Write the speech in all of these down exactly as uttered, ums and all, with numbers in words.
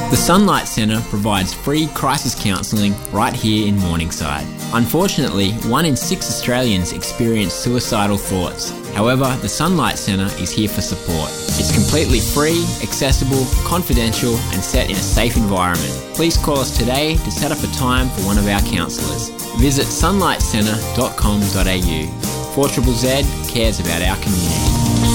The Sunlight Centre provides free crisis counselling right here in Morningside. Unfortunately, one in six Australians experience suicidal thoughts. However, the Sunlight Centre is here for support. It's completely free, accessible, confidential and set in a safe environment. Please call us today to set up a time for one of our counsellors. Visit sunlight centre dot com dot a u. four Z Z Z cares about our community.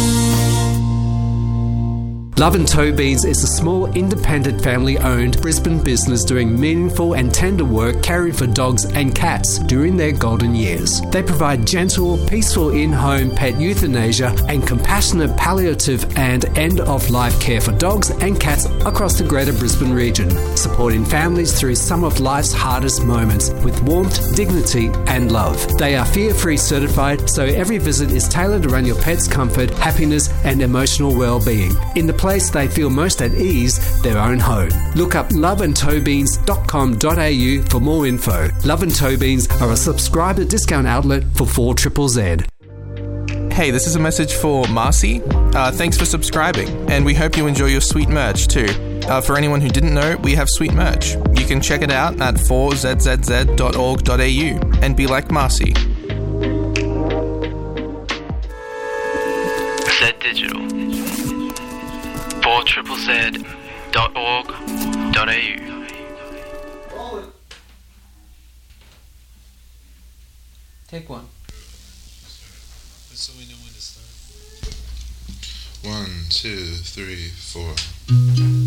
Love and Toe Beans is a small, independent, family-owned Brisbane business doing meaningful and tender work caring for dogs and cats during their golden years. They provide gentle, peaceful in-home pet euthanasia and compassionate palliative and end-of-life care for dogs and cats across the Greater Brisbane region, supporting families through some of life's hardest moments with warmth, dignity and love. They are fear-free certified, so every visit is tailored around your pet's comfort, happiness and emotional well-being. In the place they feel most at ease, their own home. Look up love and toe beans dot com dot a u for more info. Love and Toe Beans are a subscriber discount outlet for four Z Z Z. Hey, this is a message for Marcy. Uh, thanks for subscribing, and we hope you enjoy your sweet merch too. Uh, for anyone who didn't know, we have sweet merch. You can check it out at four z z z dot org dot a u and be like Marcy. Z Digital. four Z Z Z dot org dot a u. Take one. So we know when to start. One, two, three, four.